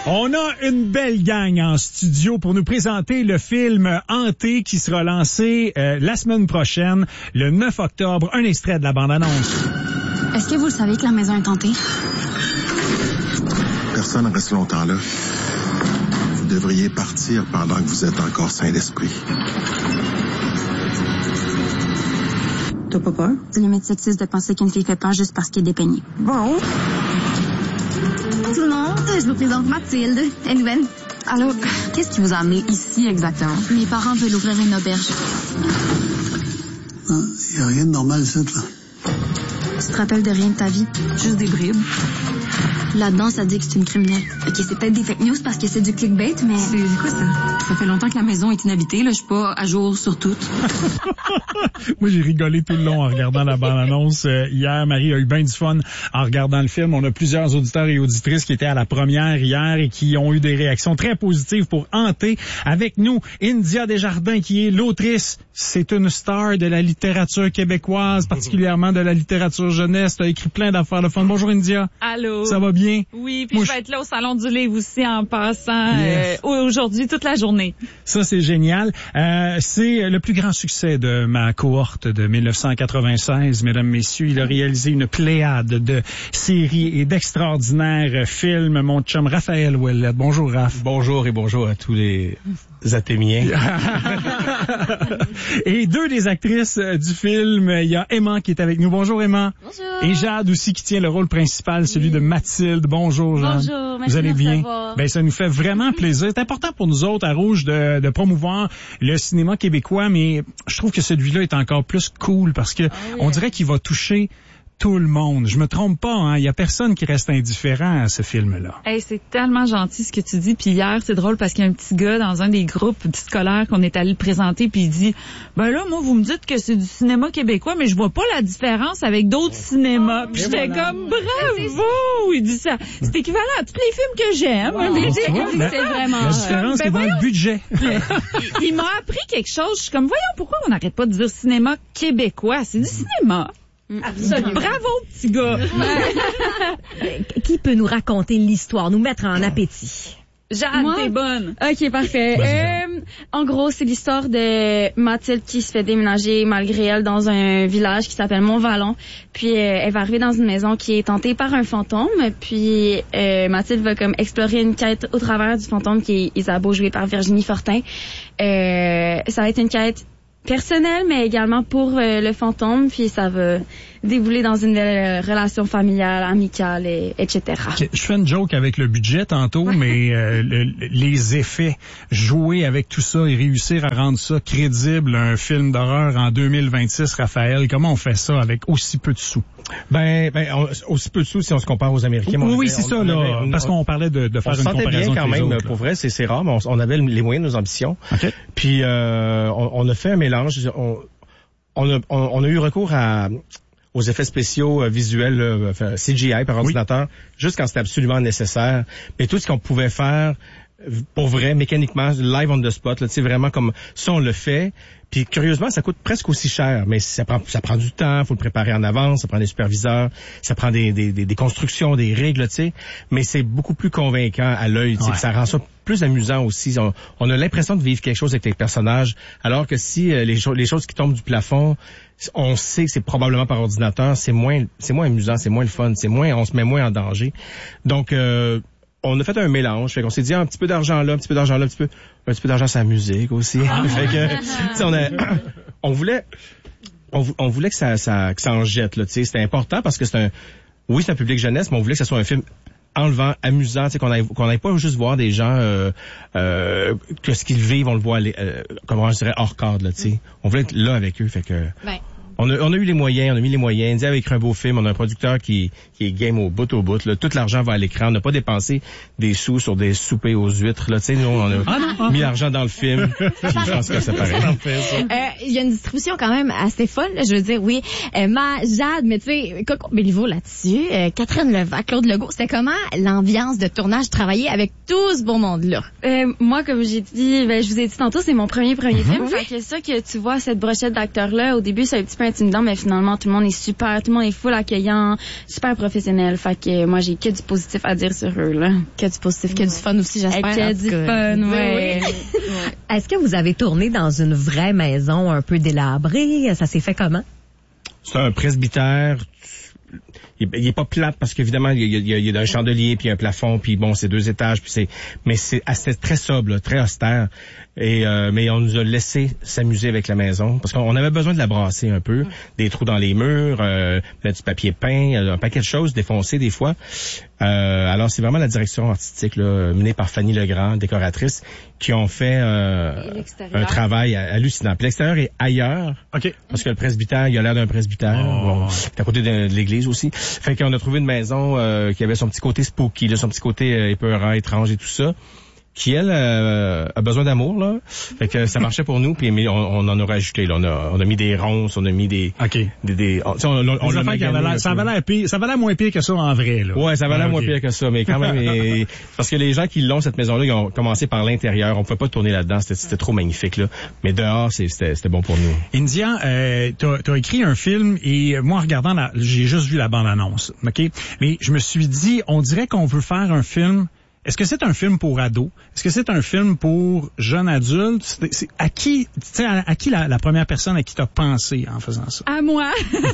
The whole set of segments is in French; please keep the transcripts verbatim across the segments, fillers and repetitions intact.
On a une belle gang en studio pour nous présenter le film Hanté qui sera lancé euh, la semaine prochaine, le neuf octobre. Un extrait de la bande-annonce. Est-ce que vous le savez que la maison est hantée? Personne ne reste longtemps là. Vous devriez partir pendant que vous êtes encore sain d'esprit. T'as pas peur? C'est limite sexiste de penser qu'une fille fait peur juste parce qu'elle est dépeignée. Bon. Tout le monde, je vous présente Mathilde. Et nouvelle. Allô, qu'est-ce qui vous a amené ici exactement? Mes parents veulent ouvrir une auberge. Il n'y a rien de normal, ça, là. Tu te rappelles de rien de ta vie? Juste des bribes. Là-dedans, ça dit que c'est une criminelle. Ok, c'est peut-être des fake news parce que c'est du clickbait, mais... C'est quoi ça? Ça fait longtemps que la maison est inhabitée, là. Je suis pas à jour sur tout. Moi, j'ai rigolé tout le long en regardant la bande-annonce. Euh, hier, Marie a eu bien du fun en regardant le film. On a plusieurs auditeurs et auditrices qui étaient à la première hier et qui ont eu des réactions très positives pour Hanté. Avec nous, India Desjardins, qui est l'autrice. C'est une star de la littérature québécoise, particulièrement de la littérature jeunesse. Tu as écrit plein d'affaires de fun. Bonjour, India. Allô. Ça va bien? Oui, puis Moi, je vais être là au Salon du Livre aussi en passant yes. euh, aujourd'hui toute la journée. Ça, c'est génial. Euh, c'est le plus grand succès de ma cohorte de mille neuf cent quatre-vingt-seize, mesdames, messieurs. Il a réalisé une pléiade de séries et d'extraordinaires films. Mon chum Raphaël Ouellette. Bonjour, Raph. Bonjour et bonjour à tous les Athémiens. Et deux des actrices du film, il y a Emma qui est avec nous. Bonjour, Emma. Bonjour. Et Jade aussi qui tient le rôle principal, celui oui. de Mathilde. Bonjour, Jade. Bonjour, merci vous allez de bien? recevoir. Ben, ça nous fait vraiment plaisir. C'est important pour nous autres à Rouge de, de promouvoir le cinéma québécois, mais je trouve que celui-là est encore plus cool parce que ah oui. on dirait qu'il va toucher tout le monde. Je me trompe pas, hein. Il y a personne qui reste indifférent à ce film-là. Hey, c'est tellement gentil ce que tu dis. Puis hier, c'est drôle parce qu'il y a un petit gars dans un des groupes scolaires qu'on est allé le présenter, puis il dit, ben là, moi, vous me dites que c'est du cinéma québécois, mais je vois pas la différence avec d'autres cinémas. Puis j'étais voilà. comme, bravo! Il dit ça. C'est équivalent à tous les films que j'aime. Wow. Mais c'est vraiment... La différence, ben, c'est dans voyons. le budget. il il m'a appris quelque chose. Je suis comme, voyons, pourquoi on n'arrête pas de dire cinéma québécois? C'est du cinéma. Absolument. Bravo, petit gars. Qui peut nous raconter l'histoire, nous mettre en appétit? Jade, Moi? t'es bonne. OK, parfait. Euh, en gros, c'est l'histoire de Mathilde qui se fait déménager malgré elle dans un village qui s'appelle Mont-Vallon. Puis euh, elle va arriver dans une maison qui est hantée par un fantôme. Puis euh, Mathilde va comme explorer une quête au travers du fantôme qui est Isabeau, joué par Virginie Fortin. Euh, ça va être une quête personnelle, mais également pour euh, le fantôme, puis ça va débouler dans une euh, relation familiale, amicale, et, etc. Okay, je fais une joke avec le budget tantôt, mais euh, le, les effets, jouer avec tout ça et réussir à rendre ça crédible, un film d'horreur en deux mille vingt-six, Raphaël, comment on fait ça avec aussi peu de sous? Ben, ben on, aussi peu de sous si on se compare aux Américains. Oui, oui avait, c'est ça, là, avait, parce qu'on parlait de, de faire une comparaison. On se sentait bien quand même, autres, pour vrai, c'est, c'est rare, mais on, on avait les moyens de nos ambitions. Okay. Puis, euh, on, on a fait un mélange. On, on, a, on, on a eu recours à... aux effets spéciaux euh, visuels, euh, enfin, C G I par ordinateur, oui. juste quand c'était absolument nécessaire. Mais tout ce qu'on pouvait faire, pour vrai, mécaniquement, live on the spot, là, tu sais, vraiment comme ça, on le fait. Puis curieusement, ça coûte presque aussi cher, mais ça prend ça prend du temps, faut le préparer en avance, ça prend des superviseurs, ça prend des des, des, des constructions, des règles, tu sais. Mais c'est beaucoup plus convaincant à l'œil, tu sais, ouais. Ça rend ça plus amusant aussi. On, on a l'impression de vivre quelque chose avec les personnages, alors que si euh, les, cho- les choses qui tombent du plafond, on sait que c'est probablement par ordinateur, c'est moins c'est moins amusant, c'est moins le fun, c'est moins on se met moins en danger. Donc euh, on a fait un mélange, fait qu'on s'est dit ah, un petit peu d'argent là, un petit peu d'argent là, un petit peu un petit peu d'argent sur la musique aussi. Ah. Fait que on a on voulait on, on voulait que ça ça que ça en jette là, tu sais, c'était important parce que c'est un oui, c'est un public jeunesse, mais on voulait que ça soit un film enlevant, amusant, tu sais, qu'on aille, qu'on aille pas juste voir des gens euh, euh, que ce qu'ils vivent, on le voit euh, comment je dirais hors cadre là, tu sais. On voulait être là avec eux, fait que ben. On a, on a eu les moyens, on a mis les moyens. India avait écrit un beau film, on a un producteur qui, qui est game au bout au bout. Là. Tout l'argent va à l'écran. On n'a pas dépensé des sous sur des soupers aux huîtres. Là. Tu sais, nous, on a ah non, mis l'argent dans le film. Puis je pense que ça paraît. Il euh, y a une distribution quand même assez folle. Là. Je veux dire, oui, euh, ma Jade, mais tu sais, Coco Béliveau là-dessus, euh, Catherine Levac, Claude Legault, c'était comment l'ambiance de tournage, travailler avec tout ce beau monde-là? Euh, moi, comme j'ai dit, ben, je vous ai dit tantôt, c'est mon premier premier mm-hmm. film. Fait que ça que tu vois, cette brochette d'acteurs-là, au début, c'est un petit peu intimidant, mais finalement, tout le monde est super, tout le monde est full accueillant, super professionnel. Fait que moi, j'ai que du positif à dire sur eux, là. Que du positif, que du fun aussi, j'espère. Que du fun, ouais. Est-ce que vous avez tourné dans une vraie maison un peu délabrée? Ça s'est fait comment? C'est un presbytère. Il, il est pas plate parce qu'évidemment il y a, il y a un chandelier puis un plafond puis bon c'est deux étages puis c'est mais c'est assez très sobre là, très austère et euh, mais on nous a laissé s'amuser avec la maison parce qu'on avait besoin de la brasser un peu, des trous dans les murs, euh, mettre du papier peint, un paquet de choses défoncées des fois. Euh, alors c'est vraiment la direction artistique là, menée par Fanny Legrand, décoratrice, qui ont fait euh, un travail hallucinant. Puis l'extérieur est ailleurs, okay. Parce que le presbytère, il a l'air d'un presbytère, oh. Bon, c'est à côté de, de l'église aussi. Fait qu'on a trouvé une maison euh, qui avait son petit côté spooky, là, son petit côté euh, épeurant, étrange et tout ça, qui, elle, euh, a besoin d'amour, là. Fait que ça marchait pour nous, puis on, on en a rajouté, là. On a, on a mis des ronces, on a mis des... OK. Des, des, on, on, on, on l'a magané, avait l'air, ça avait l'air pire, ça avait l'air moins pire que ça en vrai, là. Ouais, ça avait l'air ah, moins okay. pire que ça, mais quand même, et, parce que les gens qui l'ont, cette maison-là, ils ont commencé par l'intérieur. On pouvait pas tourner là-dedans, c'était, c'était trop magnifique, là. Mais dehors, c'était, c'était bon pour nous. India, euh, t'as, t'as écrit un film, et moi, en regardant la, j'ai juste vu la bande-annonce, OK? Mais je me suis dit, on dirait qu'on veut faire un film. Est-ce que c'est un film pour ados? Est-ce que c'est un film pour jeunes adultes? C'est, c'est, à qui, tu sais, à, à qui la, la première personne à qui t'as pensé en faisant ça? À moi.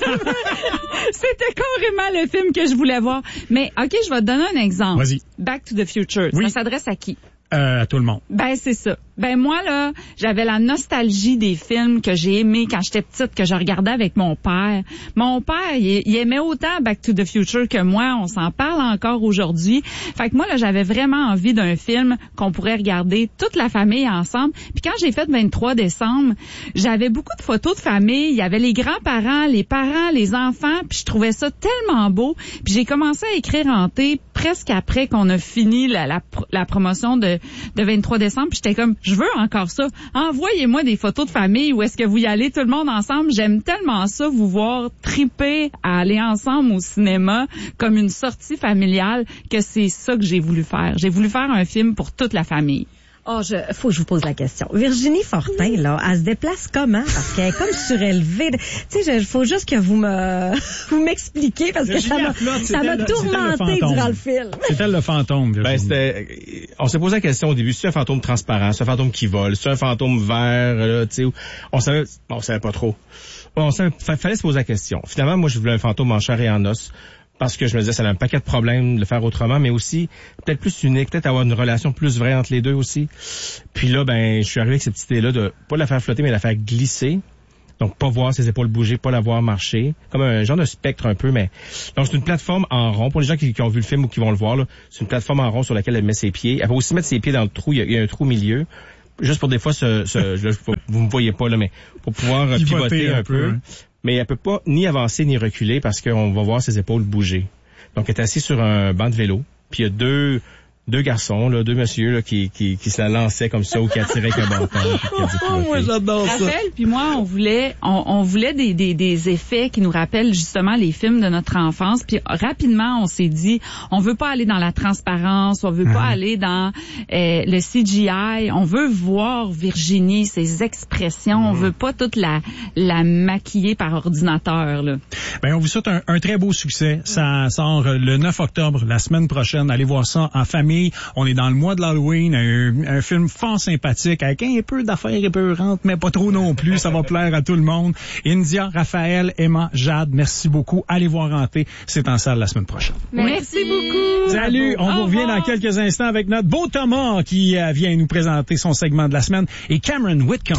C'était carrément le film que je voulais voir. Mais, OK, je vais te donner un exemple. Vas-y. Back to the Future. Oui. Ça s'adresse à qui? Euh, à tout le monde. Ben, c'est ça. Ben, moi, là, j'avais la nostalgie des films que j'ai aimés quand j'étais petite, que je regardais avec mon père. Mon père, il, il aimait autant Back to the Future que moi. On s'en parle encore aujourd'hui. Fait que moi, là, j'avais vraiment envie d'un film qu'on pourrait regarder toute la famille ensemble. Puis quand j'ai fait vingt-trois décembre, j'avais beaucoup de photos de famille. Il y avait les grands-parents, les parents, les enfants. Puis je trouvais ça tellement beau. Puis j'ai commencé à écrire en thé presque après qu'on a fini la, la, la promotion de de vingt-trois décembre, puis j'étais comme, je veux encore ça. Envoyez-moi des photos de famille où est-ce que vous y allez tout le monde ensemble. J'aime tellement ça, vous voir triper à aller ensemble au cinéma comme une sortie familiale, que c'est ça que j'ai voulu faire. J'ai voulu faire un film pour toute la famille. Oh, je, faut que je vous pose la question. Virginie Fortin, là, elle se déplace comment? Parce qu'elle est comme surélevée. Tu sais, il faut juste que vous me, vous m'expliquiez parce que ça m'a, flotte, ça m'a le, tourmenté le durant le film. C'était le fantôme, Virginie. Ben, c'était, on s'est posé la question au début, c'est un fantôme transparent, c'est un fantôme qui vole, c'est un fantôme vert, là, tu sais, on savait, bon, on savait pas trop. On savait, fallait se poser la question. Finalement, moi, je voulais un fantôme en chair et en os. Parce que je me disais, ça a un paquet de problèmes de le faire autrement, mais aussi peut-être plus unique, peut-être avoir une relation plus vraie entre les deux aussi. Puis là, ben, je suis arrivé avec cette petite idée-là de pas la faire flotter, mais la faire glisser. Donc, pas voir ses épaules bouger, pas la voir marcher. Comme un genre de spectre un peu, mais... Donc, c'est une plateforme en rond. Pour les gens qui, qui ont vu le film ou qui vont le voir, là, c'est une plateforme en rond sur laquelle elle met ses pieds. Elle va aussi mettre ses pieds dans le trou. Il y a, il y a un trou au milieu. Juste pour des fois, ce, ce, je, vous me voyez pas, là, mais pour pouvoir pivoter, pivoter un, un peu. peu. Mais elle peut pas ni avancer ni reculer parce qu'on va voir ses épaules bouger. Donc, elle est assise sur un banc de vélo. Puis il y a deux deux garçons, là, deux messieurs là, qui, qui, qui se la lançaient comme ça ou qui attiraient avec un bâton. Oh, moi, j'adore ça. Raphaël, puis moi, on voulait on, on voulait des, des, des effets qui nous rappellent justement les films de notre enfance. Puis rapidement, on s'est dit, on veut pas aller dans la transparence, on veut pas Mm-hmm. aller dans euh, le C G I. On veut voir Virginie, ses expressions. Mm-hmm. On veut pas toute la, la maquiller par ordinateur. Là. Ben, on vous souhaite un, un très beau succès. Ça sort le neuf octobre, la semaine prochaine. Allez voir ça en famille. On est dans le mois de l'Halloween, un, un film fort sympathique avec un peu d'affaires épeurantes, mais pas trop non plus. Ça va plaire à tout le monde. India, Raphaël, Emma, Jade, merci beaucoup. Allez voir Hanté. C'est en salle la semaine prochaine. Merci, merci beaucoup. Salut. On Au vous revient revoir. dans quelques instants avec notre beau Thomas qui euh, vient nous présenter son segment de la semaine et Cameron Whitcomb.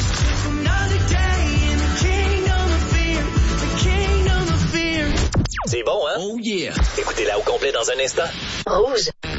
C'est bon, hein? Oh yeah! Écoutez-la au complet dans un instant. Rouge.